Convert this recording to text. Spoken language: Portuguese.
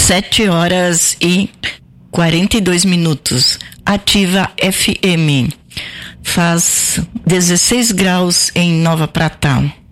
7h42. Ativa FM. Faz 16 graus em Nova Pratá.